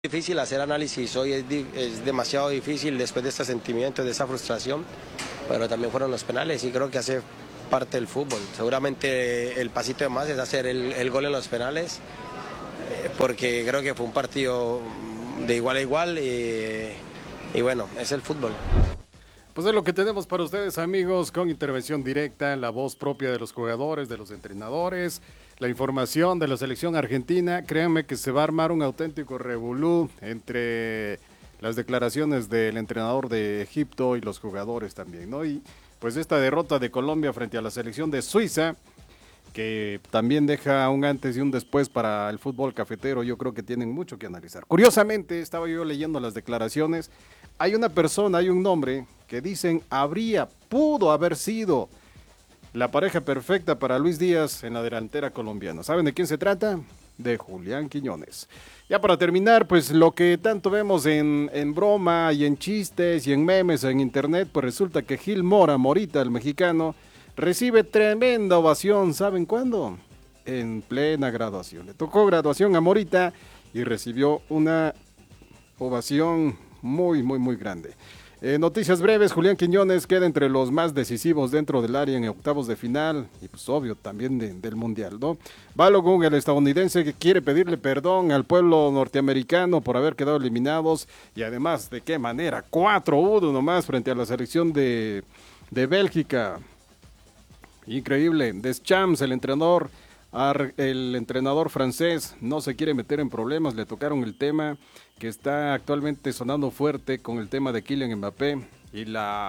Difícil hacer análisis hoy, es demasiado difícil después de este sentimiento, de esa frustración, pero también fueron los penales y creo que hace parte del fútbol. Seguramente el pasito de más es hacer el gol en los penales, porque creo que fue un partido de igual a igual y bueno, es el fútbol. Pues es lo que tenemos para ustedes, amigos, con intervención directa, la voz propia de los jugadores, de los entrenadores, la información de la selección argentina. Créanme que se va a armar un auténtico revolú entre las declaraciones del entrenador de Egipto y los jugadores también, ¿no? Y pues esta derrota de Colombia frente a la selección de Suiza, que también deja un antes y un después para el fútbol cafetero, yo creo que tienen mucho que analizar. Curiosamente, estaba yo leyendo las declaraciones, hay una persona, hay un nombre que dicen pudo haber sido la pareja perfecta para Luis Díaz en la delantera colombiana. ¿Saben de quién se trata? De Julián Quiñones. Ya para terminar, pues lo que tanto vemos en broma y en chistes y en memes en internet, pues resulta que Gil Morita, el mexicano, recibe tremenda ovación. ¿Saben cuándo? En plena graduación. Le tocó graduación a Morita y recibió una ovación muy grande. Noticias breves, Julián Quiñones queda entre los más decisivos dentro del área en octavos de final y pues obvio también del Mundial, ¿no? Balogun, el estadounidense, que quiere pedirle perdón al pueblo norteamericano por haber quedado eliminados y además de qué manera, 4-1 nomás frente a la selección de Bélgica. Increíble. Deschamps, el entrenador francés, no se quiere meter en problemas. Le tocaron el tema que está actualmente sonando fuerte con el tema de Kylian Mbappé y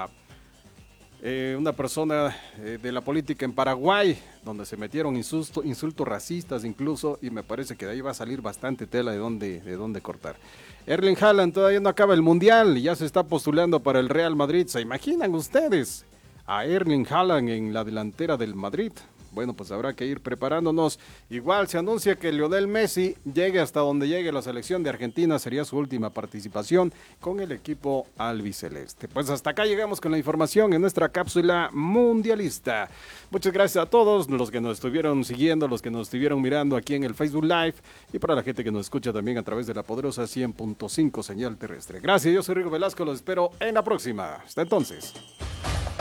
una persona de la política en Paraguay, donde se metieron insultos racistas incluso, y me parece que de ahí va a salir bastante tela de dónde cortar. Erling Haaland todavía no acaba el Mundial y ya se está postulando para el Real Madrid. ¿Se imaginan ustedes a Erling Haaland en la delantera del Madrid? Bueno, pues habrá que ir preparándonos. Igual se anuncia que Lionel Messi llegue hasta donde llegue la selección de Argentina. Sería su última participación con el equipo albiceleste. Pues hasta acá llegamos con la información en nuestra cápsula mundialista. Muchas gracias a todos los que nos estuvieron siguiendo, los que nos estuvieron mirando aquí en el Facebook Live y para la gente que nos escucha también a través de la poderosa 100.5 señal terrestre. Gracias, yo soy Rigo Velasco, los espero en la próxima. Hasta entonces.